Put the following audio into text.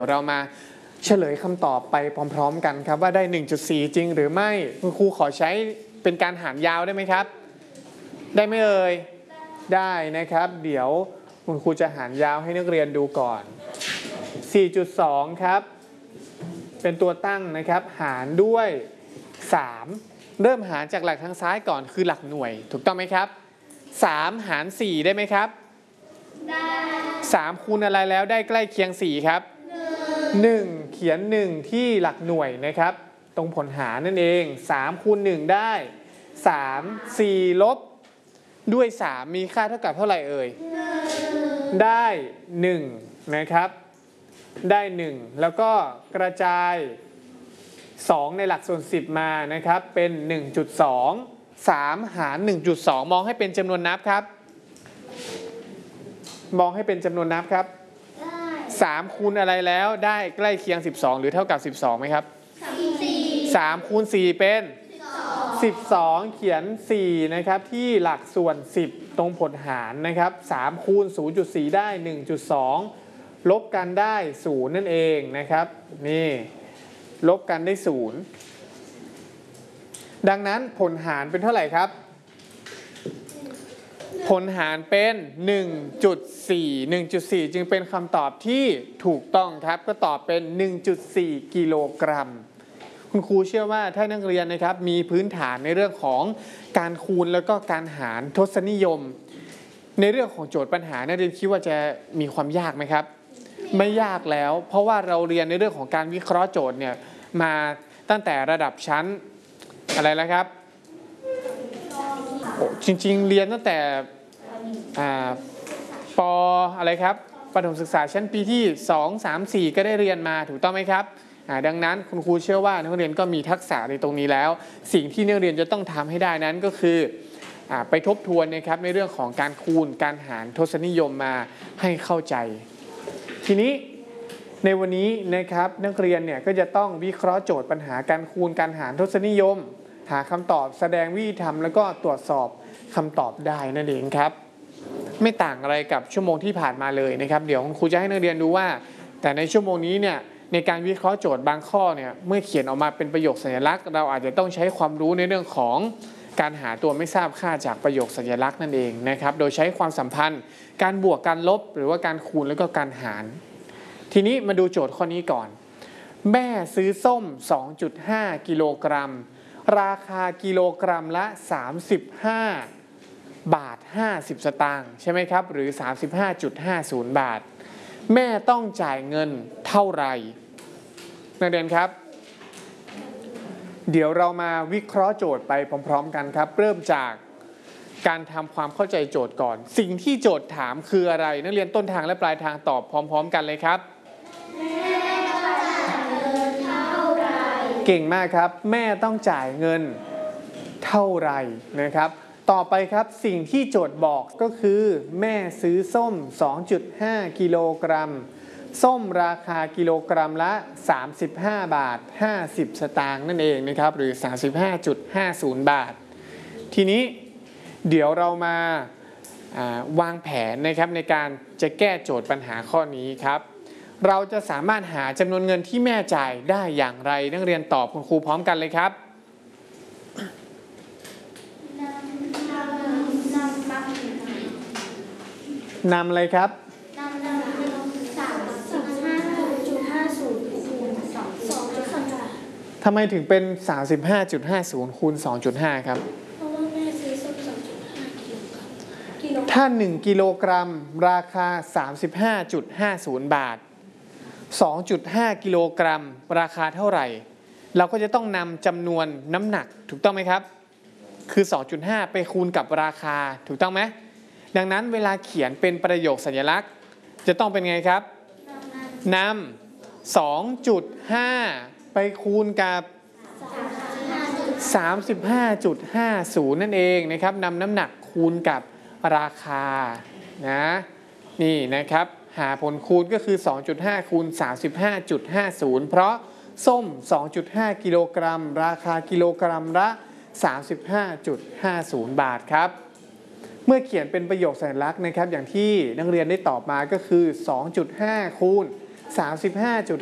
เรามาเฉลยคำตอบไปพร้อมๆกันครับว่าได้ 1.4 จริงหรือไม่คุณครูขอใช้เป็นการหารยาวได้ไหมครับได้ไหมเอ่ยได้นะครับเดี๋ยวคุณครูจะหารยาวให้นักเรียนดูก่อน 4.2 ครับเป็นตัวตั้งนะครับหารด้วย 3เริ่มหารจากหลักทางซ้ายก่อนคือหลักหน่วยถูกต้องไหมครับ3หาร4ได้ไหมครับได้3คูณอะไรแล้วได้ใกล้เคียง4ครับ1เขียน1ที่หลักหน่วยนะครับตรงผลหารนั่นเอง3คูณ1ได้3 4ลบด้วย3มีค่าเท่ากับเท่าไหร่เอ่ยได้1นะครับได้1แล้วก็กระจาย2ในหลักส่วน10มานะครับเป็น 1.2 3หาร 1.2 มองให้เป็นจำนวนนับครับมองให้เป็นจำนวนนับครับ3คูณอะไรแล้วได้ใกล้เคียง12หรือเท่ากับ12ไหมครับ3คูณ4เป็น12เขียน4นะครับที่หลักส่วน10ตรงผลหารนะครับ3คูณ 0.4 ได้ 1.2 ลบกันได้0นั่นเองนะครับนี่ลบกันได้0ดังนั้นผลหารเป็นเท่าไหร่ครับผลหารเป็น 1.4 จึงเป็นคำตอบที่ถูกต้องครับก็ตอบเป็น 1.4 กิโลกรัมคุณครูเชื่อว่าถ้านักเรียนนะครับมีพื้นฐานในเรื่องของการคูณแล้วก็การหารทศนิยมในเรื่องของโจทย์ปัญหานักเรียนคิดว่าจะมีความยากไหมครับไม่ยากแล้วเพราะว่าเราเรียนในเรื่องของการวิเคราะห์โจทย์เนี่ยมาตั้งแต่ระดับชั้นอะไรแล้วครับจริงๆเรียนตั้งแต่ป.อะไรครับประถมศึกษาชั้นปีที่2 3 4ก็ได้เรียนมาถูกต้องไหมครับดังนั้นคุณครูเชื่อว่านักเรียนก็มีทักษะในตรงนี้แล้วสิ่งที่นักเรียนจะต้องทำให้ได้นั้นก็คือไปทบทวนนะครับในเรื่องของการคูณการหารทศนิยมมาให้เข้าใจทีนี้ในวันนี้นะครับนักเรียนเนี่ยก็จะต้องวิเคราะห์โจทย์ปัญหาการคูณการหารทศนิยมหาคำตอบแสดงวิธีทำแล้วก็ตรวจสอบคำตอบได้นั่นเองครับไม่ต่างอะไรกับชั่วโมงที่ผ่านมาเลยนะครับเดี๋ยวคุณครูจะให้นักเรียนดูว่าแต่ในชั่วโมงนี้เนี่ยในการวิเคราะห์โจทย์บางข้อเนี่ยเมื่อเขียนออกมาเป็นประโยคสัญลักษณ์เราอาจจะต้องใช้ความรู้ในเรื่องของการหาตัวไม่ทราบค่าจากประโยคสัญลักษณ์นั่นเองนะครับโดยใช้ความสัมพันธ์การบวกการลบหรือว่าการคูณแล้วก็การหารทีนี้มาดูโจทย์ข้อนี้ก่อนแม่ซื้อส้ม 2.5 กิโลกรัมราคากิโลกรัมละ35 บาท 50 สตางค์ใช่ไหมครับหรือ 35.50 บาทแม่ต้องจ่ายเงินเท่าไหร่นักเรียนครับเดี๋ยวเรามาวิเคราะห์โจทย์ไปพร้อมๆกันครับเริ่มจากการทำความเข้าใจโจทย์ก่อนสิ่งที่โจทย์ถามคืออะไรนักเรียนต้นทางและปลายทางตอบพร้อมๆกันเลยครับแม่ต้องจ่ายเงินเท่าไหร่เก่งมากครับแม่ต้องจ่ายเงินเท่าไหร่นะครับต่อไปครับสิ่งที่โจทย์บอกก็คือแม่ซื้อส้ม 2.5 กิโลกรัมส้มราคากิโลกรัมละ35 บาท 50 สตางค์นั่นเองนะครับหรือ 35.50 บาททีนี้เดี๋ยวเรามาวางแผนนะครับในการจะแก้โจทย์ปัญหาข้อนี้ครับเราจะสามารถหาจำนวนเงินที่แม่จ่ายได้อย่างไรนักเรียนตอบคุณครูพร้อมกันเลยครับนำอะไรครับทำไมถึงเป็น 35.50 คูณ 2.5 ครับเพราะว่าแม่ซื้อส้ม 2.5 กิโลกรัมถ้า1กิโลกรัมราคา 35.50 บาท 2.5 กิโลกรัมราคาเท่าไหร่เราก็จะต้องนำจำนวนน้ำหนักถูกต้องไหมครับคือ 2.5 ไปคูณกับราคาถูกต้องไหมดังนั้นเวลาเขียนเป็นประโยคสัญลักษณ์จะต้องเป็นไงครับนำ 2.5 ไปคูณกับ 35.50 นั่นเองนะครับนำน้ำหนักคูณกับราคานะนี่นะครับหาผลคูณก็คือ 2.5 คูณ 35.50 เพราะส้ม 2.5 กิโลกรัมราคากิโลกรัมละ 35.50 บาทครับเมื่อเขียนเป็นประโยคสัญลักษณ์นะครับอย่างที่นักเรียนได้ตอบมาก็คือ 2.5 คูณ 35.5